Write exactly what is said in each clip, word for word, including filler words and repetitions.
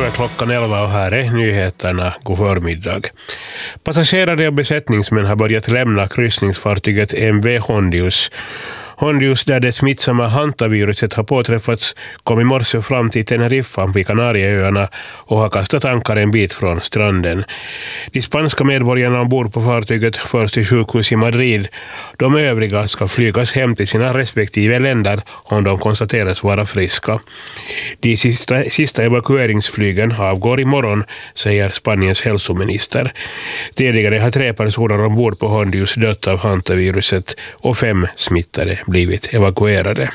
över klockan elva och här är nyheterna. God förmiddag. Passagerare och besättningsmän har börjat lämna kryssningsfartyget M V Hondius. Hondius, där det smittsamma hantaviruset har påträffats, kom i morse fram till Teneriffa vid Kanarieöarna och har kastat ankar en bit från stranden. De spanska medborgarna ombord på fartyget förs till sjukhus i Madrid. De övriga ska flygas hem till sina respektive länder om de konstateras vara friska. De sista, sista evakueringsflygen avgår imorgon, säger Spaniens hälsominister. Tidigare har tre personer ombord på Hondius dött av hantaviruset och fem smittade blivit evakuerade.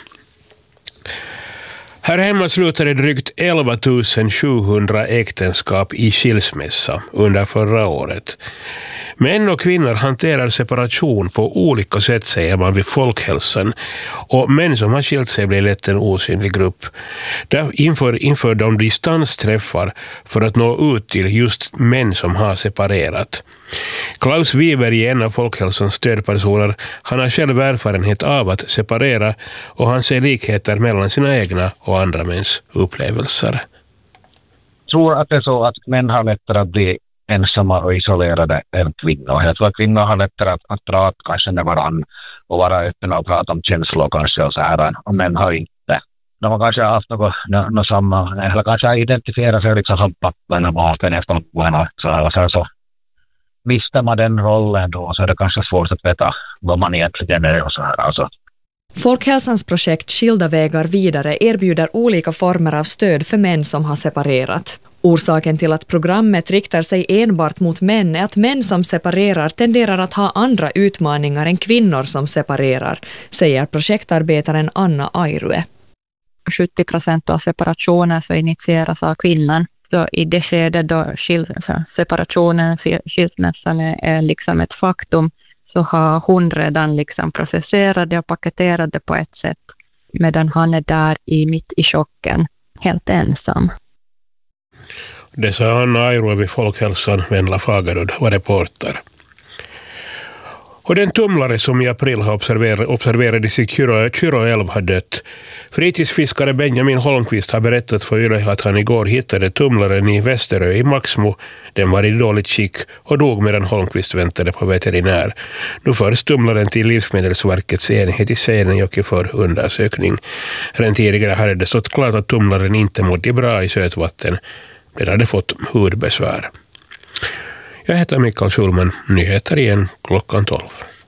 Här hemma slutade drygt elva tusen sjuhundra äktenskap i skilsmässa under förra året. Män och kvinnor hanterar separation på olika sätt, säger man vid Folkhälsan, och män som har skilt sig blir lätt en osynlig grupp. Där inför, inför de distansträffar för att nå ut till just män som har separerat. Klaus Wiberg är en av Folkhälsans stödpersoner. Han har själv erfarenhet av att separera och han ser likheter mellan sina egna och andra mäns upplevelser. Jag tror att det är så att män har lättare att bli ensamma och isolerade än kvinnor. Jag tror att kvinnor har lättare att, att prata kanske med varandra och vara öppna och prata om känslor kanske och så här. Och män har inte. De har kanske haft något, något, något samma, eller kanske identifierat sig liksom som pappan och maken efter något så här. Så, så mister man den rollen då så är det kanske svårt att veta vad man egentligen är och så här. Alltså. Folkhälsans projekt Skilda vägar vidare erbjuder olika former av stöd för män som har separerat. Orsaken till att programmet riktar sig enbart mot män är att män som separerar tenderar att ha andra utmaningar än kvinnor som separerar, säger projektarbetaren Anna Airue. sjuttio procent av separationen så initieras av kvinnan. Då i det skedet då separationen, skilsmässan är liksom ett faktum, så har hon redan liksom processerat det och paketerat det på ett sätt, medan han är där i mitt i chocken, helt ensam. Det sa Anna Airue vid Folkhälsan. Venla Fagerud var reporter. Och den tumlare som i april har observer- observerades i Kyrö älv har dött. Fritidsfiskare Benjamin Holmqvist har berättat för Yle att han igår hittade tumlaren i Västerö i Maxmo. Den var i dåligt skick och dog medan Holmqvist väntade på veterinär. Nu förs tumlaren till Livsmedelsverkets enhet i Seinäjoki för undersökning. Redan tidigare hade det stått klart att tumlaren inte mådde bra i sötvatten. Den hade fått hudbesvär. Jag heter Mikael Schulman. Nyheter igen klockan tolv.